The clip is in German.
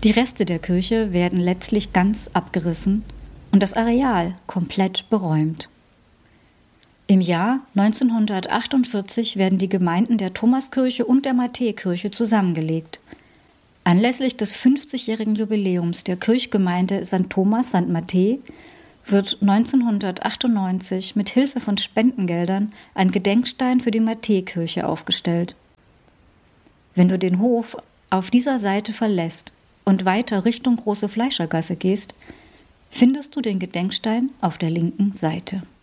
Die Reste der Kirche werden letztlich ganz abgerissen und das Areal komplett beräumt. Im Jahr 1948 werden die Gemeinden der Thomaskirche und der Matthäkirche zusammengelegt. Anlässlich des 50-jährigen Jubiläums der Kirchgemeinde St. Thomas St. Matthä wird 1998 mit Hilfe von Spendengeldern ein Gedenkstein für die Matthäkirche aufgestellt. Wenn du den Hof auf dieser Seite verlässt und weiter Richtung Große Fleischergasse gehst, findest du den Gedenkstein auf der linken Seite.